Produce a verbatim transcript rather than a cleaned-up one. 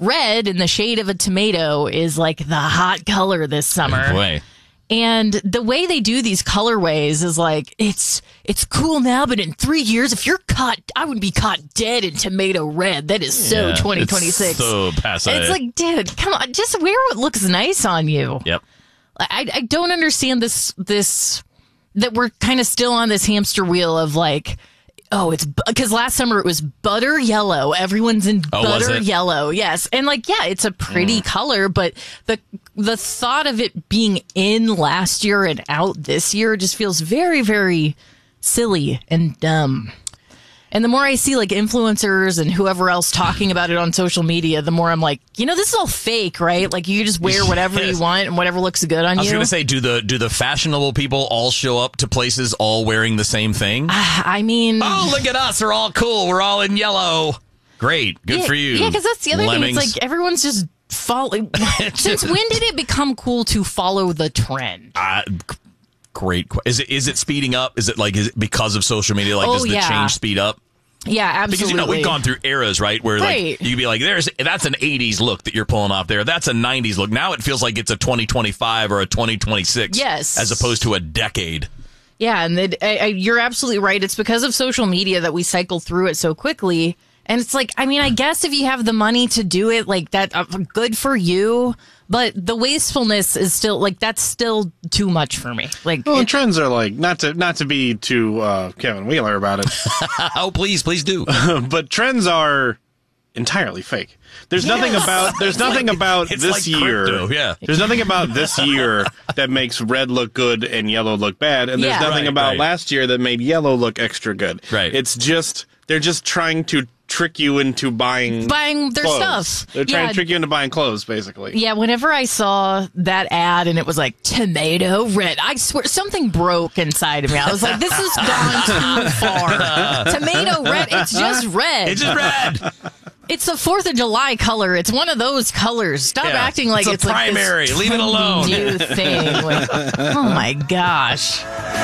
red in the shade of a tomato is like the hot color this summer. Oh, boy. And the way they do these colorways is like, it's it's cool now, but in three years, if you're caught, I would be caught dead in tomato red. That is so Yeah, twenty twenty-six. It's so passe. It's like, dude, come on, just wear what looks nice on you. Yep. I, I don't understand this, this, that we're kind of still on this hamster wheel of like, oh, it's because last summer it was butter yellow. Everyone's in Oh, was butter it? yellow. Yes. And like, yeah, it's a pretty Mm. color, but the the thought of it being in last year and out this year just feels very, very silly and dumb. And the more I see like influencers and whoever else talking about it on social media, the more I'm like, you know, this is all fake, right? Like you just wear whatever Yes. you want and whatever looks good on I was you. going to say, do the do the fashionable people all show up to places all wearing the same thing? I mean, oh, look at us. We're all cool. We're all in yellow. Great. Good yeah, for you. Yeah, because that's the other Lemmings. thing. It's like everyone's just following. Since when did it become cool to follow the trend? Uh, great. que- Is it is it speeding up? Is it like is it because of social media? Like Oh, does the yeah. change speed up? Yeah, absolutely. Because you know we've gone through eras, right? Where Right. like you could be like, "There's that's an eighties look that you're pulling off there. That's a nineties look." Now it feels like it's a twenty twenty-five or a twenty twenty-six, Yes. as opposed to a decade. Yeah, and it, I, I, you're absolutely right. It's because of social media that we cycle through it so quickly. And it's like, I mean, I guess if you have the money to do it, like that, uh, good for you. But the wastefulness is still like that's still too much for me. Like, Well, it- and trends are like not to not to be too uh, Kevin Wheeler about it, Oh, please, please do. but trends are entirely fake. There's nothing Yes. about there's nothing about it's this like year. crypto, yeah. There's nothing about this year that makes red look good and yellow look bad, and there's Yeah. nothing Right, about right. last year that made yellow look extra good. Right. It's just they're just trying to trick you into buying Buying their clothes. stuff. They're trying Yeah. to trick you into buying clothes, basically. yeah, whenever I saw that ad and it was like tomato red, I swear something broke inside of me. I was like, this has gone too far. Tomato red, it's just red. It's just red. It's the Fourth of July color. It's one of those colors. Stop Yeah. acting like It's a it's, like primary. this Leave it trendy alone. new thing. Like, oh my gosh.